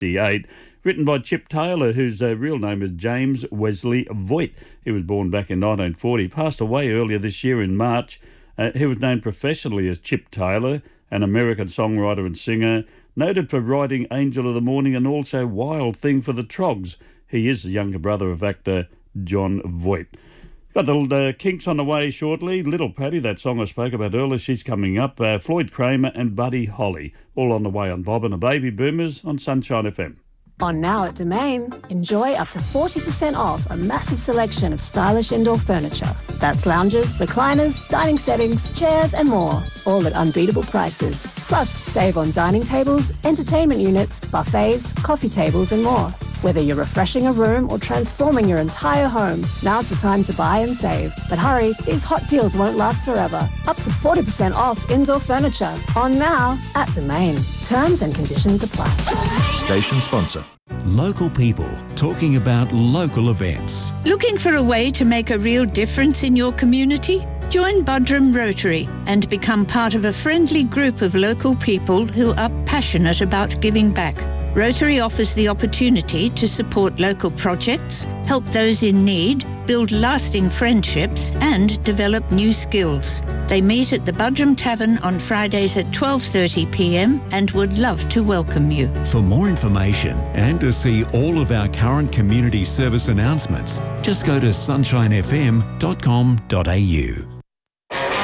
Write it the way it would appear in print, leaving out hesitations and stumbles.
1968, written by Chip Taylor, whose real name is James Wesley Voigt. He was born back in 1940, passed away earlier this year in March. He was known professionally as Chip Taylor, an American songwriter and singer, noted for writing Angel of the Morning and also Wild Thing for the Trogs. He is the younger brother of actor John Voight. Got the Kinks on the way shortly. Little Patty, that song I spoke about earlier, she's coming up. Floyd Kramer and Buddy Holly, all on the way on Bob and the Baby Boomers on Sunshine FM. On Now at Domain, enjoy up to 40% off a massive selection of stylish indoor furniture. That's lounges, recliners, dining settings, chairs and more, all at unbeatable prices. Plus, save on dining tables, entertainment units, buffets, coffee tables and more. Whether you're refreshing a room or transforming your entire home, now's the time to buy and save. But hurry, these hot deals won't last forever. Up to 40% off indoor furniture. On Now at Domain. Terms and conditions apply. Station sponsor. Local people talking about local events. Looking for a way to make a real difference in your community? Join Buderim Rotary and become part of a friendly group of local people who are passionate about giving back. Rotary offers the opportunity to support local projects, help those in need, build lasting friendships and develop new skills. They meet at the Buderim Tavern on Fridays at 12:30 p.m. and would love to welcome you. For more information and to see all of our current community service announcements, just go to sunshinefm.com.au.